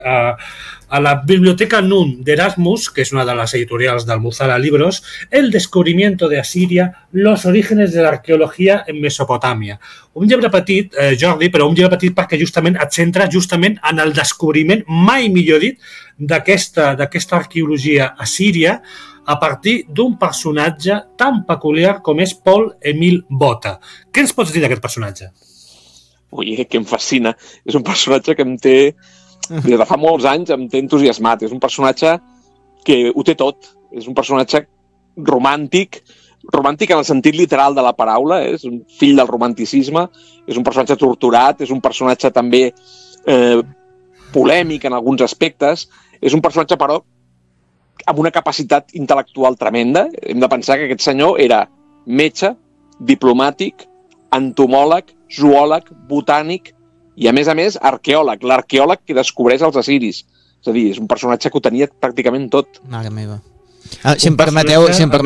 a la Biblioteca Nun de Erasmus, que es una de las editorials d'Almuzara Libros, El descubrimiento de Asiria, los orígenes de la arqueología en Mesopotàmia. Un llibre petit, Jordi, però un llibre petit perquè justament et centra justament en el descobriment, mai millor dit, d'aquesta arqueologia assíria a partir d'un personatge tan peculiar com és Paul-Émile Botta. Què ens pots dir d'aquest personatge? Ui, que em fascina. És un personatge que em té, des de fa molts anys, em té entusiasmat. És un personatge que ho té tot. És un personatge romàntic en el sentit literal de la paraula, és un fill del romanticisme, és un personatge torturat, és un personatge també polèmic en alguns aspectes, és un personatge, però, amb una capacitat intel·lectual tremenda. Hem de pensar que aquest senyor era metge, diplomàtic, entomòleg, zoòleg, botànic i, a més, arqueòleg. L'arqueòleg que descobreix els assiris. És a dir, és un personatge que ho tenia pràcticament tot. Mare meva. Si em permeteu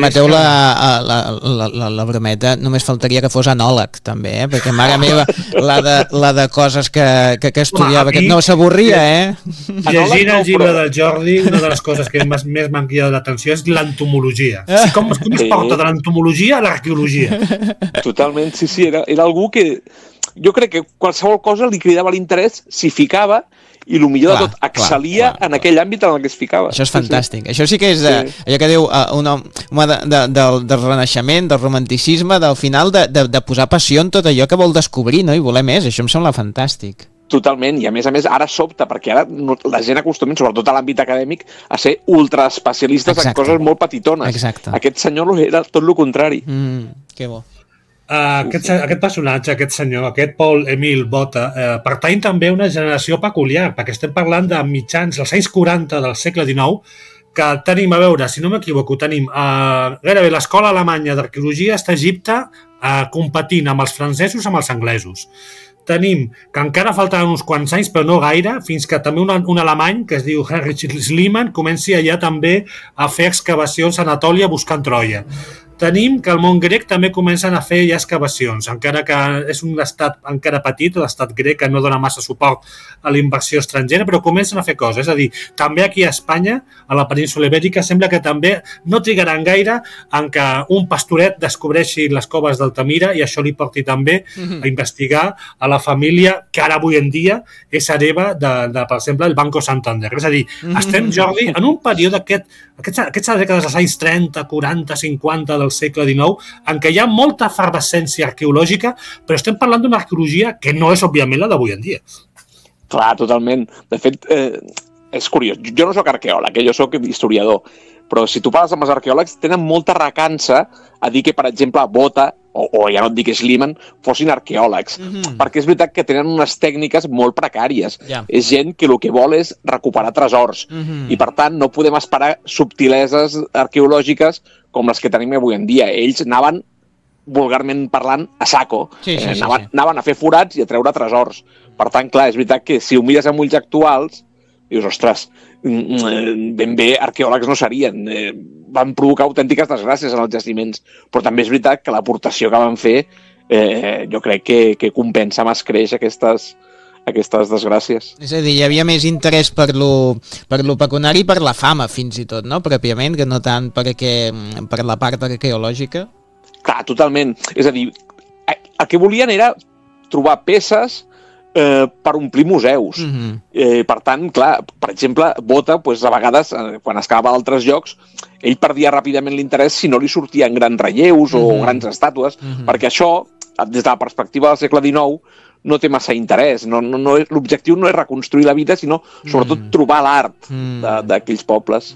la brometa, només faltaria que fos anòleg, també, perquè, mare meva, la de coses que estudiava, que no s'avorria, Llegint el llibre del Jordi, una de les coses que més m'han cridat l'atenció és l'entomologia. Com es porta de l'entomologia a l'arqueologia? Totalment, sí, era algú que jo crec que qualsevol cosa li cridava l'interès, s'hi ficava i el millor de tot, excel·lia en aquell àmbit en el que es ficava. Això és fantàstic. Això sí que és allò que diu un home del renaixement, del romanticisme, del final, de posar passió en tot allò que vol descobrir, no? I voler més. Això em sembla fantàstic. Totalment, i a més ara sobta, perquè ara la gent acostuma, sobretot a l'àmbit acadèmic, a ser ultraespecialistes en coses molt petitones. Exacte. Aquest senyor era tot el contrari. Que bo. Aquest personatge, aquest senyor, aquest Paul-Émile Botta, pertany també a una generació peculiar, perquè estem parlant de mitjans, als anys 40 del segle XIX, que tenim, a veure, si no m'equivoco, tenim gairebé l'escola alemanya d'arqueologia està a Egipte competint amb els francesos, amb els anglesos. Tenim que encara faltaven uns quants anys, però no gaire, fins que també un alemany, que es diu Heinrich Schliemann, comenci allà també a fer excavacions a Anatòlia buscant Troia. Tenim que el món grec també comencen a fer ja excavacions, encara que és un estat encara petit, l'estat grec, que no dona massa suport a la inversió estrangera, però comencen a fer coses. És a dir, també aquí a Espanya, a la península Ibèrica, sembla que també no trigaran gaire en què un pastoret descobreixi les coves d'Altamira i això li porti també a investigar a la família que ara avui en dia és hereva de per exemple, el Banco Santander. És a dir, estem, Jordi, en un període aquestes dècades dels anys 30, 40, 50 del segle XIX, en què hi ha molta efervescència arqueològica, però estem parlant d'una arqueologia que no és, òbviament, la d'avui en dia. Clar, totalment. De fet, és curiós. Jo no soc arqueòleg, jo soc historiador, però si tu parles amb els arqueòlegs, tenen molta recança a dir que, per exemple, Botta, o ja no et dic Schliemann, fossin arqueòlegs, perquè és veritat que tenen unes tècniques molt precàries. És gent que el que vol és recuperar tresors, i per tant no podem esperar subtileses arqueològiques com les que tenim avui en dia. Ells anaven, vulgarment parlant, a saco. Anaven a fer forats i a treure tresors. Per tant, clar, és veritat que si ho mires amb ulls actuals, dius, ostres, ben bé arqueòlegs no serien. Van provocar autèntiques desgràcies en els jaciments, però també és veritat que l'aportació que van fer jo crec que compensa amb escreix aquestes desgràcies. És a dir, hi havia més interès per lo pecuniari i per la fama, fins i tot, no? Pròpiament, que no tant per la part arqueològica. Clar, totalment. És a dir, el que volien era trobar peces per omplir museus. Per tant, clar, per exemple, Botta, a vegades, quan excavava a altres llocs, ell perdia ràpidament l'interès si no li sortien grans relleus o grans estàtues, perquè això, des de la perspectiva del segle XIX, no té massa interès. L'objectiu no és reconstruir la vida, sinó sobretot trobar l'art d'aquells pobles.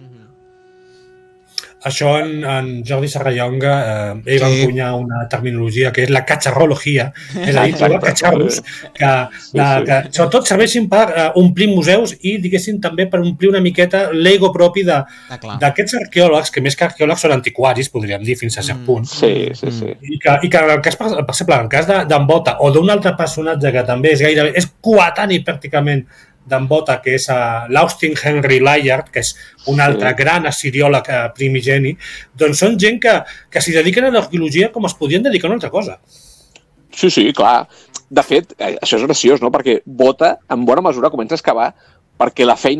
Això en Jordi Serrallonga ell va encunyar una terminologia que és la cacharrologia, és a dir, trobar catxarros que sobretot serveixin per omplir museus i, diguéssim, també per omplir una miqueta l'ego propi d'aquests arqueòlegs, que més que arqueòlegs són antiquaris, podríem dir, fins a cert punt. Sí. I que per exemple, en el cas d'en Botta o d'un altre personatge que també és coetani pràcticament d'en Botta, que és l'Austin Henry Layard, que és un altre gran assiriòleg primigeni, doncs són gent que s'hi dediquen a l'arqueologia com es podien dedicar a una altra cosa. Sí, clar. De fet, això és graciós, no? Perquè Botta, en bona mesura, comença a excavar perquè la feina